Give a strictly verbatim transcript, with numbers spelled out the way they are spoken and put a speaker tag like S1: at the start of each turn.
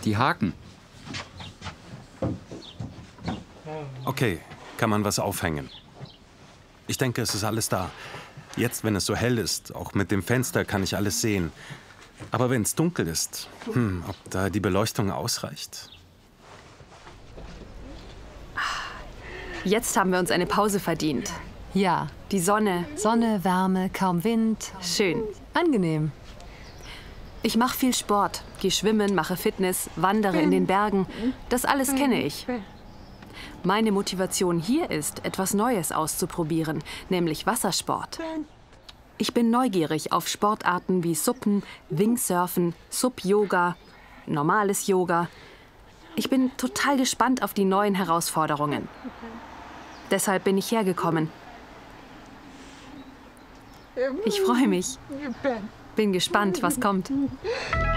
S1: die Haken.
S2: Okay, kann man was aufhängen? Ich denke, es ist alles da. Jetzt, wenn es so hell ist, auch mit dem Fenster, kann ich alles sehen. Aber wenn es dunkel ist, hm, ob da die Beleuchtung ausreicht?
S3: Jetzt haben wir uns eine Pause verdient.
S4: Ja,
S3: Die Sonne,
S4: Sonne, Wärme, kaum Wind.
S3: schön.
S4: Angenehm.
S3: Ich mache viel Sport, gehe schwimmen, mache Fitness, wandere in den Bergen. Das alles kenne ich. Meine Motivation hier ist, etwas Neues auszuprobieren, nämlich Wassersport. Ich bin neugierig auf Sportarten wie Suppen, Wingsurfen, Sub-Yoga, normales Yoga. Ich bin total gespannt auf die neuen Herausforderungen. Deshalb bin ich hergekommen. Ich freue mich. Bin gespannt, was kommt.